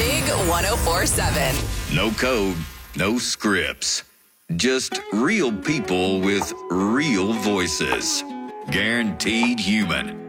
Big 104.7. No code, no scripts. Just real people with real voices. Guaranteed human.